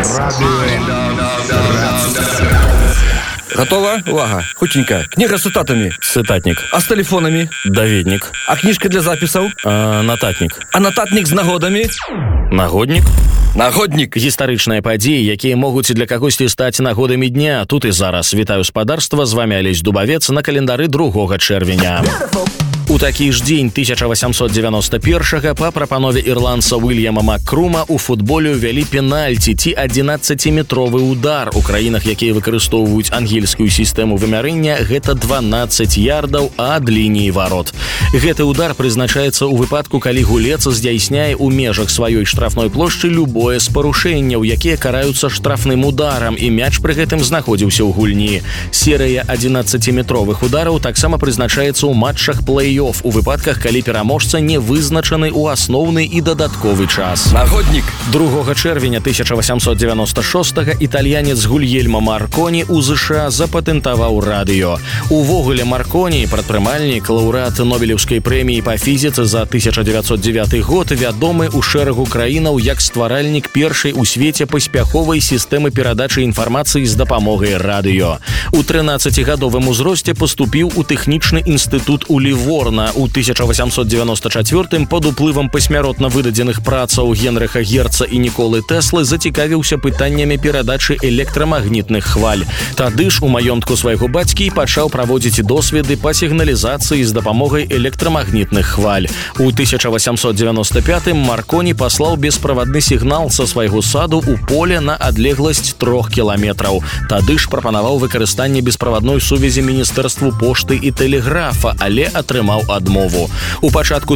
Готова? Увага. Хутенько. Книга с цитатами. Цитатник. А с телефонами? Даведник. А книжка для записаў? Нататник. А нататник з нагодамі? Нагодник. Нагодник. Гістарычныя падзеі, якія могуць для кагосьці стаць нагодамі дня. Тут і зараз. Вітаю спадарства, з вами Алесь Дубавец на календары 2 чэрвеня. У такі ж дзень 1891 па прапанове ірландца Уільяма Маккрума у футболе ўвялі пенальці ці 11-метровы удар. У краінах, якія выкарыстоўваюць ангельскую сістэму вымярэння, гэта 12 ярдаў ад лініі варот. Гэты удар прызначаецца ў выпадку, калі гулец здзяйсняе ў межах сваёй штрафной плошчы любое з парушэнняў, якія караюцца штрафным ударам, і мяч пры гэтым знаходзіўся ў гульні. Серыя 11-метровых удараў таксама прызначаецца ў матчах плэй-офф у выпадках, калі пераможца не вызначаны ў асноўны і дадатковы час. Нагодник. 2 чэрвеня 1896 італьянец Гульельмо Марконі ў ЗША запатэнтаваў радыё. Увогуле Марконі, прадпрымальнік, лаўрэат Нобелеўскай прэміі па фізіцы за 1909 год, вядомы ў шэрагу краінаў як стваральнік першай у свеце паспяховай сістэмы перадачы інфармацыі з дапамогай радыё. У 13-гадовым узросце паступіў у тэхнічны інстытут у Ліворна. У 1894 пад уплывам пасмяротна выдадзеных працаў Генрыха Герца і Ніколы Тэслы зацікавіўся пытаннямі перадачы электрамагнітных хваль. Тады ж у маёнтку свайго бацькі пачаў праводзіць досведы па сігналізацыі з дапамогай электрамагнітных хваль. У 1895 Марконі паслаў бесправадны сігнал са свайго саду ў поле на адлегласць 3 кіламетраў. Тады ж прапанаваў выкарыстанне бесправадной сувязі Міністэрству пошты і тэлеграфа, але атрымаў адмову. У пачатку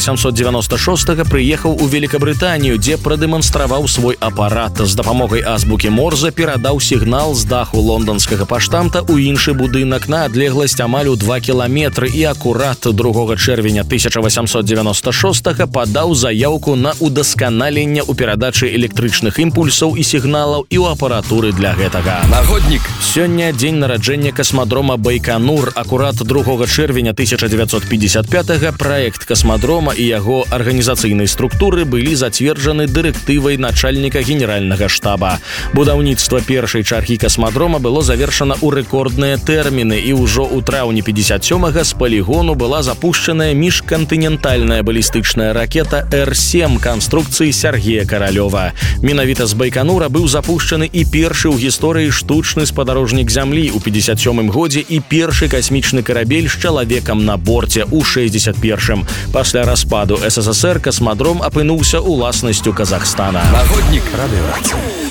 1896 прыехаў у Великабрытанію, дзе прадэманстраваў свой апарат. З дапамогай азбукі Морзе перадаў сігнал з даху лонданскага паштамта ў іншы будынак на адлегласць амаль у 2 кіламетры і акурат 2 чэрвеня 1896 падаў заяўку на удасканаленне ў перадачы электрычных імпульсаў і сігналаў і ў апаратуры для гэтага. Нагодник. Сёння дзень нараджэння касмадрома Байконур. Акурат 2 чэрвеня 1955 праект касмадрома і яго арганізацыйнай структуры былі зацверджаны дырэктывай начальніка генеральнага штаба. Будаўніцтва першай чаргі касмадрома было завершана ў рэкордныя тэрміны, і ўжо ў траўні 57-га з палігону была запушчаная міжкантынентальная балістычная ракета Р-7 канструкцыі Сергея Каралёва. Менавіта з Байконура быў запушчаны і першы ў гісторыі штучны спадарожнік зямлі ў 57-м годзе і першы касмічны карабель з чалавекам на борце ў 61-м. Пасля распаду СССР касмадром апынуўся ўласнасцю Казахстана. Нагодник. Радыё.